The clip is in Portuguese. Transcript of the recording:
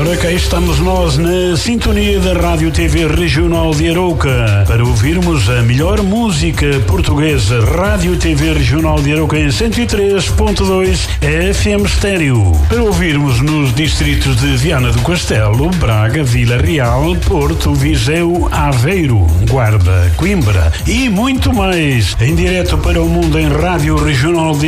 Ora, cá estamos nós na sintonia da Rádio TV Regional de Arouca para ouvirmos a melhor música portuguesa. Rádio TV Regional de Arouca em 103.2 FM estéreo. Para ouvirmos nos distritos de Viana do Castelo, Braga, Vila Real, Porto, Viseu, Aveiro, Guarda, Coimbra e muito mais. Em direto para o mundo em Rádio Regional de